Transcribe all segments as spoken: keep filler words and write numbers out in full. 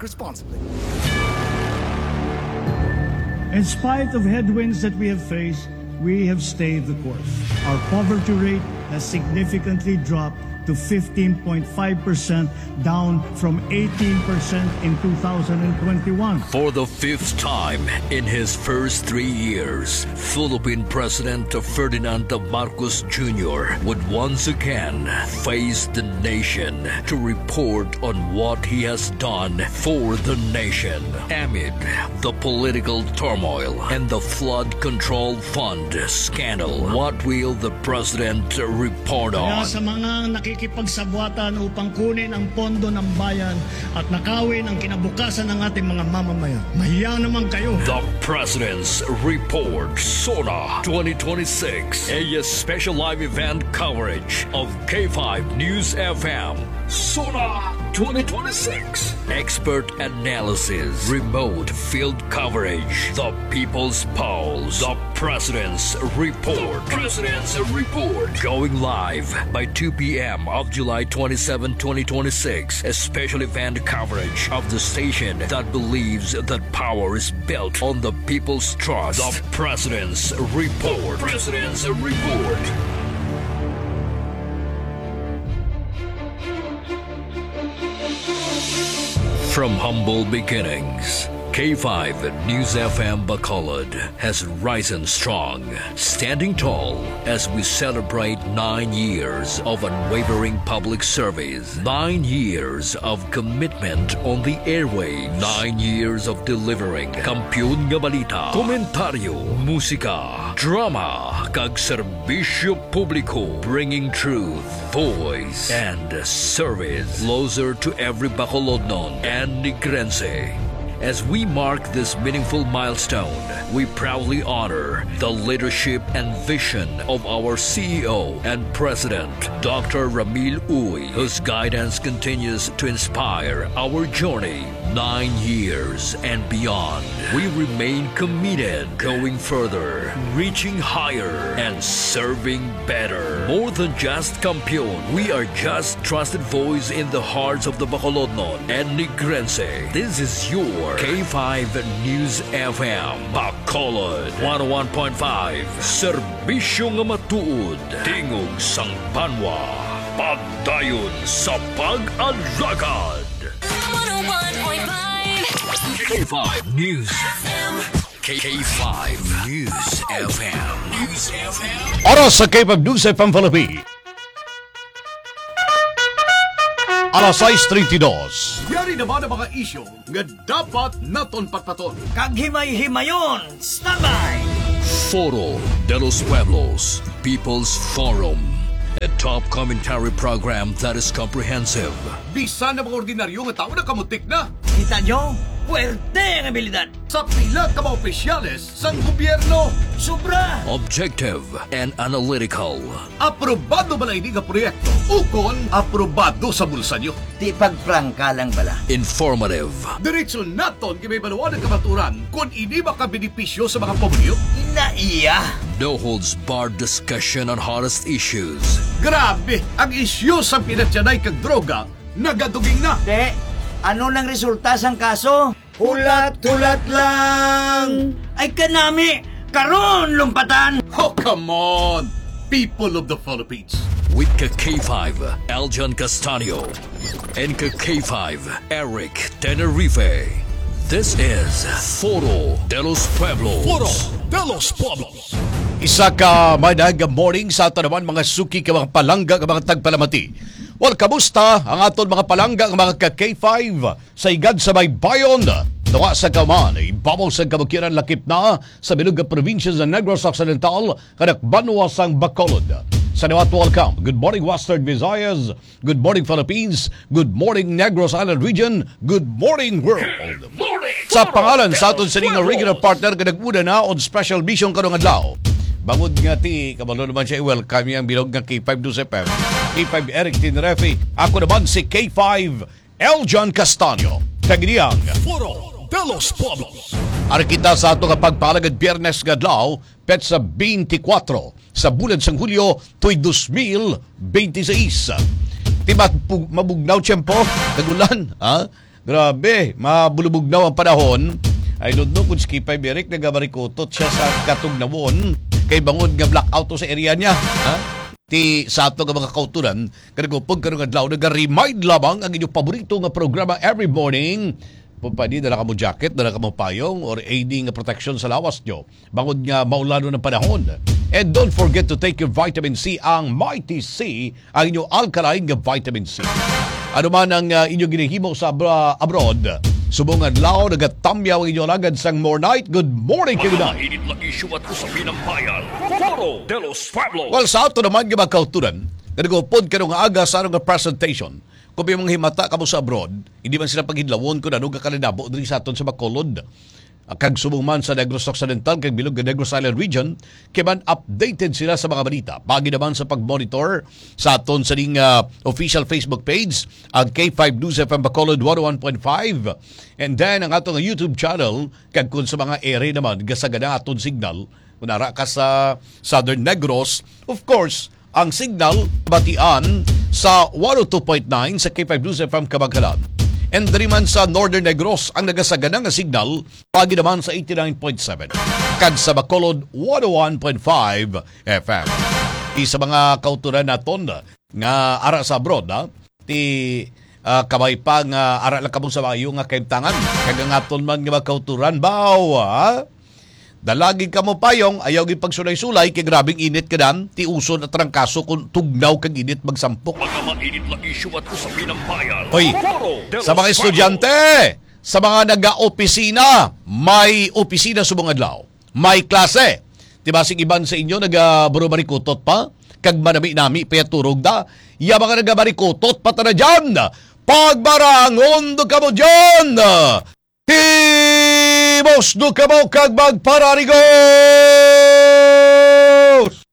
responsibly. In spite of headwinds that we have faced, we have stayed the course. Our poverty rate has significantly dropped to fifteen point five percent, down from eighteen percent in two thousand twenty-one. For the fifth time in his first three years, Philippine President Ferdinand Marcos Junior would once again face the nation to report on what he has done for the nation. Amid the political turmoil and the flood control fund scandal, what will the President report on? Kaya sa mga nakikipagsabwatan upang kunin ang pondo ng bayan at nakawin ang kinabukasan ng ating mga mamamayan, mahiya naman kayo. The President's Report, SONA twenty twenty-six, a special live event coverage of K five News F M. SONA twenty twenty-six. Expert analysis, remote field coverage, the People's Pulse, the President's Report. The President's Report. Going live by two p.m. of July twenty-seventh, twenty twenty-six. A special event coverage of the station that believes that power is built on the people's trust. The President's Report. The President's Report. From humble beginnings, K five News F M Bacolod has risen strong, standing tall as we celebrate nine years of unwavering public service, nine years of commitment on the airwaves, nine years of delivering kampiyon nga balita, komentaryo, musika, drama, kag serbisyo publiko, bringing truth, voice, and service closer to every Bacolodnon and Negrense. As we mark this meaningful milestone, we proudly honor the leadership and vision of our C E O and President, Doctor Ramil Uy, whose guidance continues to inspire our journey nine years and beyond. We remain committed, going further, reaching higher, and serving better. More than just kampiyon, we are just trusted voice in the hearts of the Bacolodnon and Negrense. This is your K five News F M Bacolod one oh one point five. Serbisyo nga matuod, tingog sang banwa, pagdayon sa pag-alagad. one oh one point five K five News F M. K five News F M. News F M. Oras sa K five News F M Philippines. Alas sais treinta y dos. Yari naman ang mga isyo nga dapat naton patpaton. Kaghimay-himayon, standby! Foro de los Pueblos, People's Forum, a top commentary program that is comprehensive. Bisan na mga ordinaryo nga tao na kamutik na. Kita nyo? Puwerte ang abilidad. Sa pila ka mga opisyales sang gobyerno. Sobra! Objective and analytical. Aprobado ba na ini nga proyekto? Ukon, aprobado sa bulsa nyo. Di pagprangka lang bala. Informative. Diretso naton kay may baluan ng kabaturan kung ini makabenepisyo sa mga pamilyo. Inaiya! No holds barred discussion on hottest issues. Grabe! Ang isyu sa pinatyanay kag droga, nagaduging na. De, ano nang resulta sang kaso? Hulat-hulat lang! Ay kanami! Karon lumpatan! Oh, come on! People of the Philippines. With K five, Aljan Castanio. And K five, Eric Tenerife. This is Foro de los Pueblos. Foro de los Pueblos. Isa ka madag morning sa ato naman mga suki ka mga palangga ka mga tagpalamati. Well, kamusta ang aton mga palangga ang mga ka-K five sa igad sa may bayon? Tunga sa kaman, ibabaw sa kabukiran lakip na sa bilog nga probinsya sa Negros Occidental, kanak Banwa sang Bacolod. Sa niwat welcome. Good morning Western Visayas. Good morning Philippines. Good morning Negros Island Region. Good morning world. Morning. Sa pangalan sa aton sa nga regular partner kanag-una na on special mission karong adlaw. Bangod nga ti, kabalo naman siya i-welcome yung bilog nga K five News F M. K five Eric Tenerife. Ako naman si K five Eljan Castanio. Taginiang Foro de los Pueblos. Ari kita sa ato nga pagpalagad Biyernes nga adlaw, petsa twenty-four sa bulan sang Hulyo tuig twenty twenty-six. Di ba mabugnaw tiyempo? Nagulan, ha? Grabe, mabulubog na ang panahon. I don't know kung si K five Eric nagabarikutot siya sa Katugnawon kay bangod nga blackout to sa area niya. Ha? Ti sa ato nga mga kauturan, kanagupog karong adlaw naga-remind lamang ang inyong paborito nga programa every morning. Pupadi, dala ka mo jacket, dala ka mo payong, or aiding protection sa lawas nyo. Bangod nga maulano ng panahon. And don't forget to take your vitamin C, ang Mighty C, ang inyong alkaline nga vitamin C. Ano man ang uh, inyong ginihimo sa abra- abroad, subong adlaw, nagatamyaw ang inyong lagad sang more night. Good morning, good night. Init na issue at usapin ng bayan. Foro de los Pueblos. Well, sa ato naman nga mga kauturan, nagupod ka nga aga sa anong nga presentation. Kung may mga himata ka mo sa abroad, hindi man sila paghidlawon kung ano ka kalinabo dito sa aton sa Bacolod. Kag subong man sa Negros Occidental, kag bilog ng Negros Island Region, kaya man updated sila sa mga balita. Pagi naman sa pag-monitor sa aton sa ning uh, official Facebook page, ang K five News F M Bacolod one oh one point five. And then ang atong YouTube channel, kag kung sa mga area naman, gasagana aton signal, kung nara ka sa Southern Negros, of course, ang signal batian sa one oh two point nine sa K five News F M Kabangkalan. And diri man sa Northern Negros ang nagasagana nga signal pagi naman sa eighty-nine point seven. Kag sa Bacolod one oh one point five F M. Isa mga kauturan naton nga ara sa abroad, ha? Ti uh, kabay pa nga ara lang kabong sa mayo nga kaimtangan. Kag ang aton man nga mga kauturan baw, ha? Dalagi ka mo payong, ayaw gid pagsulay-sulay kay grabing init ka dan, ti uson at trangkaso kung tugnaw kag init magsampok. Mga mainit na issue at usapin ng bayan. Hoy, Foro de sa los mga Pueblos. estudyante, sa mga naga-opisina, may opisina subong adlaw, may klase. Diba sing iban sa inyo naga-burubarikutot pa? Kag manami-nami pa turog da? Ya mga naga-barikutot pata na dyan! Pagbarangon do ka mo dyan! Himos do ka mo kag magpararigos!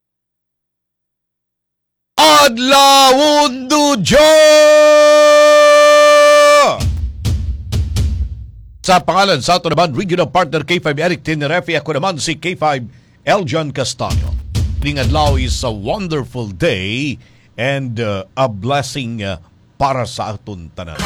Adlawon do dyan! Sa pangalan sa ato naman, Regional Partner K five Eric Tinerefi, ako naman si K five Eljan Castaño. Ning adlaw is a wonderful day and uh, a blessing uh, para sa aton tanan.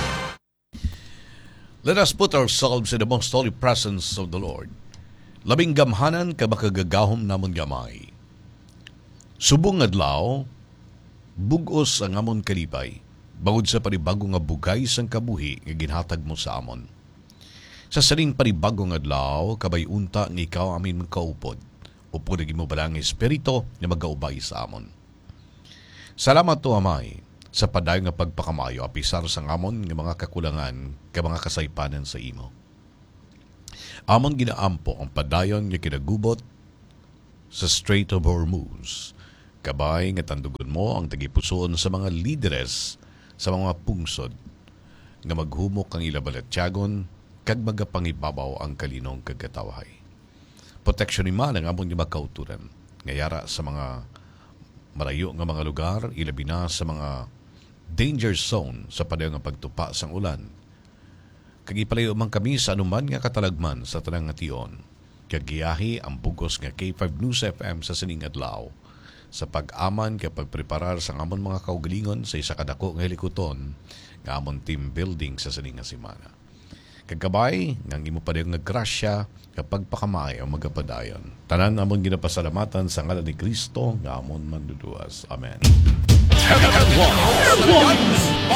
Let us put ourselves in the most holy presence of the Lord. Labing gamhanan ka makagagahom namon gamay. Subong adlaw, bugos ang amon kalipay, bangod sa panibago nga bugay sang kabuhi nga ginhatag mo sa amon. Sa saling panibagong adlaw, kabay unta ng ikaw amin magkaupod. Upo naging mo balang espiritu na magaubay sa amon. Salamat to amay sa padayon nga pagpakamayo apisar sa amon nga mga kakulangan ka mga kasaypanan sa imo. Amon ginaampo ang padayon nga kinagubot sa Strait of Hormuz. Kabay nga tandugon mo ang tagipusoon sa mga lideres sa mga pungsod nga maghumok ang ilabalatyagon kag magapangibabaw ang kalinong kagkatawahay. Proteksyon ni man ang amon nga magkauturan ngayara sa mga marayo nga mga lugar, ilabi na sa mga danger zone sa padayon nga pagtupa sang ulan. Kag ipalayo man kami sa anuman nga katalagman sa tanang nga tion. Kag giyahi ang bugos nga K five News F M sa sining adlaw sa pag-aman kay pagpreparar sa amon mga kaugalingon sa isa kadako nga helikuton nga amon team building sa sining nga semana. Kagabay, ngang imo pa rin naggrasya kapag pakamay ang magapadayon. Tanan amon ginapasalamatan sa ngalan ni Kristo nga amon manduduas. Amen.